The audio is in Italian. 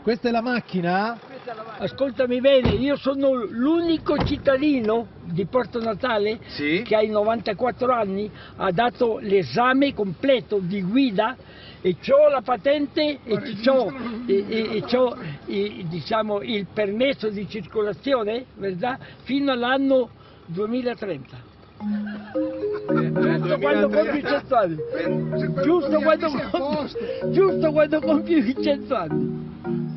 Questa è la macchina? Ascoltami bene, io sono l'unico cittadino di Porto Natale Sì. che ai 94 anni ha dato l'esame completo di guida e ho la patente e c'ho diciamo, il permesso di circolazione, verità, fino all'anno 2030. Giusto quando compio i 100 anni. Giusto quando compio i 100 anni.